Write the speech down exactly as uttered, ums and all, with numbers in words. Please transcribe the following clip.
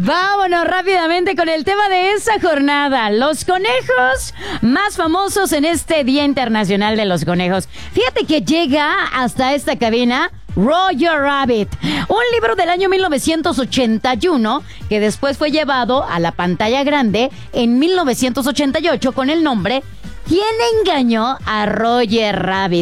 Vámonos rápidamente con el tema de esta jornada. Los conejos más famosos en este Día Internacional de los Conejos. Fíjate que llega hasta esta cabina Roger Rabbit, un libro del año mil novecientos ochenta y uno que después fue llevado a la pantalla grande en mil novecientos ochenta y ocho con el nombre ¿Quién engañó a Roger Rabbit?